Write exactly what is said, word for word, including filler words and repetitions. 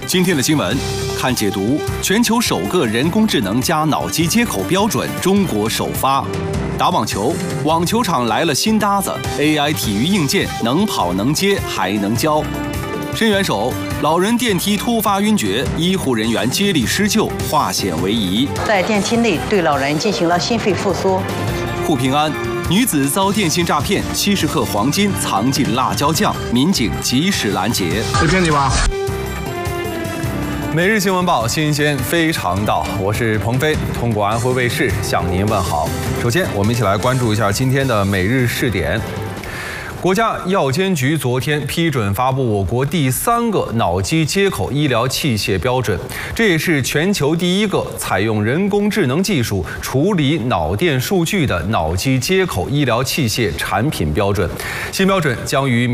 今天的新闻，看解读：全球首个人工智能加脑机接口标准，中国首发。打网球，网球场来了新搭子 ，A I 体育硬件能跑能接还能教。伸援手，老人电梯突发晕厥，医护人员接力施救，化险为夷。 在电梯内对老人进行了心肺复苏。 护平安，女子遭电信诈骗，七十克黄金藏进辣椒酱，民警及时拦截。 没骗你吧？ 每日新闻报，新鲜非常到，我是鹏飞，通过安徽卫视向您问好。首先，我们一起来关注一下今天的每日试点。国家药监局昨天批准发布我国第三个脑机接口医疗器械标准，这也是全球第一个采用人工智能技术处理脑电数据的脑机接口医疗器械产品标准。新标准将于